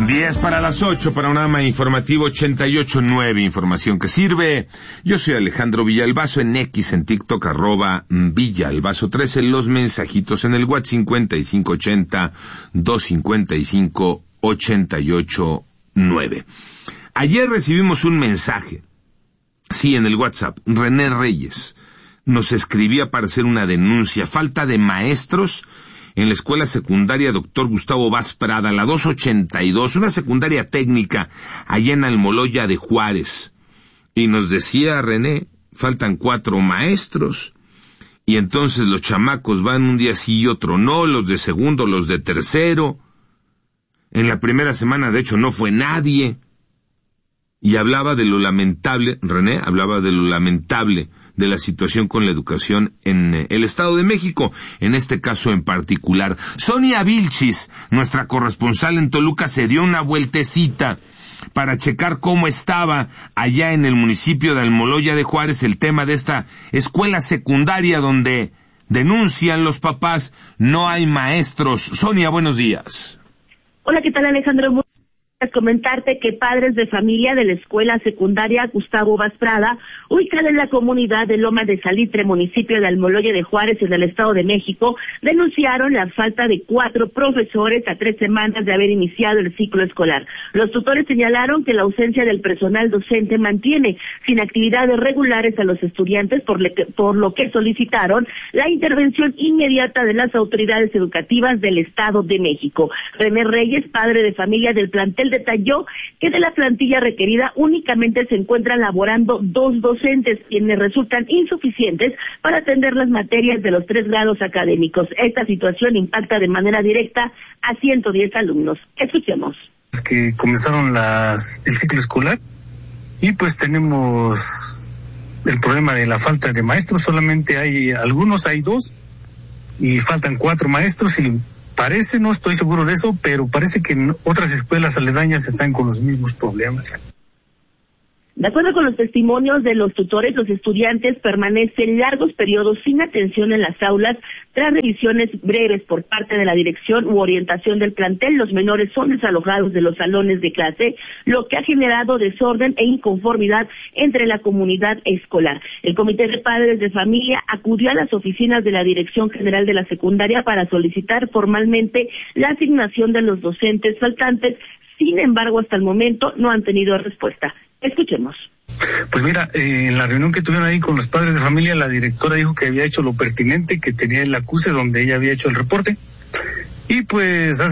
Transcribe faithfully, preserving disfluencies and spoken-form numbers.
diez para las ocho, Panorama Informativo ochenta y ocho punto nueve, información que sirve. Yo soy Alejandro Villalbazo, en X, en TikTok, arroba Villalbazo trece, los mensajitos en el WhatsApp cincuenta y cinco ochenta, doscientos cincuenta y cinco, ochenta y ocho nueve. Ayer recibimos un mensaje, sí, en el WhatsApp. René Reyes nos escribía para hacer una denuncia, falta de maestros en la escuela secundaria Doctor Gustavo Vaz Prada, la doscientos ochenta y dos, una secundaria técnica allá en Almoloya de Juárez. Y nos decía René, faltan cuatro maestros, y entonces los chamacos van un día sí y otro no, los de segundo, los de tercero. En la primera semana, de hecho, no fue nadie. Y hablaba de lo lamentable, René, hablaba de lo lamentable de la situación con la educación en el Estado de México, en este caso en particular. Sonia Vilchis, nuestra corresponsal en Toluca, se dio una vueltecita para checar cómo estaba allá en el municipio de Almoloya de Juárez el tema de esta escuela secundaria donde denuncian los papás no hay maestros. Sonia, buenos días. Hola, ¿qué tal, Alejandro? Comentarte que padres de familia de la escuela secundaria Gustavo Vaz Prada, ubicada en la comunidad de Loma de Salitre, municipio de Almoloya de Juárez, en el Estado de México, denunciaron la falta de cuatro profesores a tres semanas de haber iniciado el ciclo escolar. Los tutores señalaron que la ausencia del personal docente mantiene sin actividades regulares a los estudiantes, por, le, por lo que solicitaron la intervención inmediata de las autoridades educativas del Estado de México. René Reyes, padre de familia del plantel, detalló que de la plantilla requerida únicamente se encuentran laborando dos docentes, quienes resultan insuficientes para atender las materias de los tres grados académicos. Esta situación impacta de manera directa a ciento diez alumnos. Escuchemos. Es que comenzaron las, el ciclo escolar y pues tenemos el problema de la falta de maestros. Solamente hay algunos, hay dos y faltan cuatro maestros y parece, no estoy seguro de eso, pero parece que en otras escuelas aledañas están con los mismos problemas. De acuerdo con los testimonios de los tutores, los estudiantes permanecen largos periodos sin atención en las aulas tras revisiones breves por parte de la dirección u orientación del plantel. Los menores son desalojados de los salones de clase, lo que ha generado desorden e inconformidad entre la comunidad escolar. El Comité de Padres de Familia acudió a las oficinas de la Dirección General de la Secundaria para solicitar formalmente la asignación de los docentes faltantes. Sin embargo, hasta el momento no han tenido respuesta. Escuchemos. Pues mira, eh, en la reunión que tuvieron ahí con los padres de familia, la directora dijo que había hecho lo pertinente, que tenía el acuse donde ella había hecho el reporte, y pues